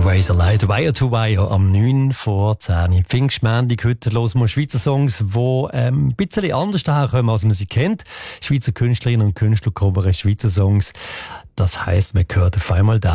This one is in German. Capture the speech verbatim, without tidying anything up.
Razor Light, Wire to Wire, am neun vor zehn. Pfingstmontag, heute hören wir Schweizer Songs, die ähm, ein bisschen anders daherkommen, als man sie kennt. Schweizer Künstlerinnen und Künstler covern Schweizer Songs. Das heisst, man hört auf einmal da